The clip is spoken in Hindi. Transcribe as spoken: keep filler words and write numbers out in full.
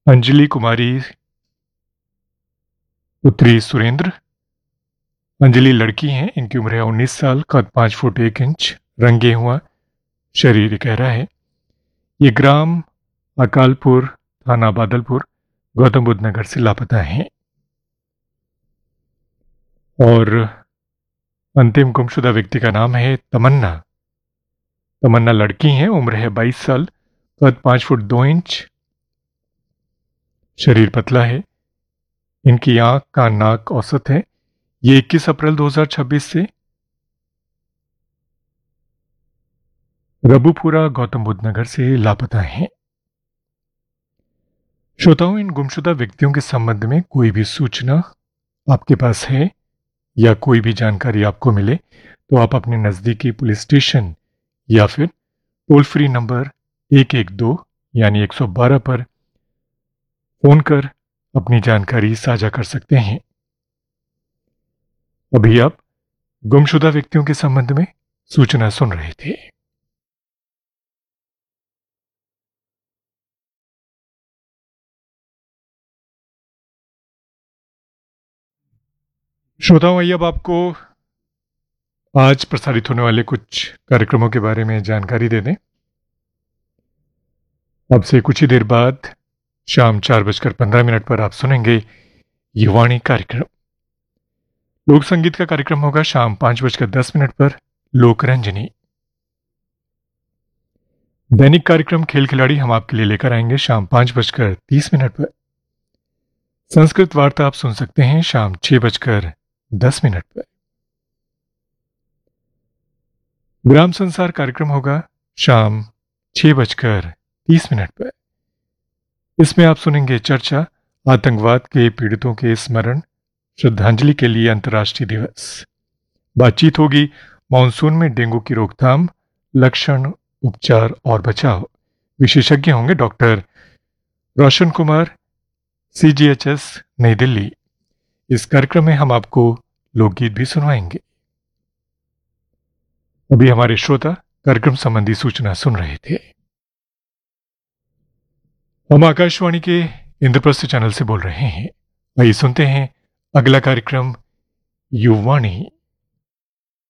अंजलि कुमारी पुत्री सुरेंद्र। अंजलि लड़की हैं, इनकी उम्र है उन्नीस साल, कद पाँच फुट एक इंच, रंग गेहुआ, शरीर गहरा है। ये ग्राम अकालपुर, थाना बादलपुर, गौतम बुद्ध नगर से लापता हैं। और अंतिम गुमशुदा व्यक्ति का नाम है तमन्ना। तमन्ना लड़की हैं, उम्र है बाईस साल, कद पाँच फुट दो इंच, शरीर पतला है। इनकी आंख, कान, नाक औसत है। ये इक्कीस अप्रैल दो हज़ार छब्बीस से रबुपुरा, गौतम बुद्ध नगर से लापता हैं। श्रोताओं, इन गुमशुदा व्यक्तियों के संबंध में कोई भी सूचना आपके पास है या कोई भी जानकारी आपको मिले तो आप अपने नज़दीकी पुलिस स्टेशन या फिर टोल फ्री नंबर एक एक दो यानी एक सौ बारह पर फोन कर अपनी जानकारी साझा कर सकते हैं। अभी आप गुमशुदा व्यक्तियों के संबंध में सूचना सुन रहे थे। श्रोताओं, आइए अब आपको आज प्रसारित होने वाले कुछ कार्यक्रमों के बारे में जानकारी दे दें। अब से कुछ ही देर बाद शाम चार बजकर पंद्रह मिनट पर आप सुनेंगे युवाणी कार्यक्रम। लोक संगीत का कार्यक्रम होगा शाम पांच बजकर दस मिनट पर लोकरंजनी। दैनिक कार्यक्रम खेल खिलाड़ी हम आपके लिए लेकर आएंगे शाम पांच बजकर तीस मिनट पर। संस्कृत वार्ता आप सुन सकते हैं शाम छह बजकर दस मिनट पर। ग्राम संसार कार्यक्रम होगा शाम छह बजकर तीस मिनट पर। इसमें आप सुनेंगे चर्चा आतंकवाद के पीड़ितों के स्मरण श्रद्धांजलि के लिए अंतर्राष्ट्रीय दिवस। बातचीत होगी मानसून में डेंगू की रोकथाम, लक्षण, उपचार और बचाव। विशेषज्ञ होंगे डॉक्टर रोशन कुमार, सीजीएचएस, नई दिल्ली। इस कार्यक्रम में हम आपको लोकगीत भी सुनवाएंगे। अभी हमारे श्रोता कार्यक्रम संबंधी सूचना सुन रहे थे। हम आकाशवाणी के इंद्रप्रस्थ चैनल से बोल रहे हैं। आइए सुनते हैं अगला कार्यक्रम युवाणी।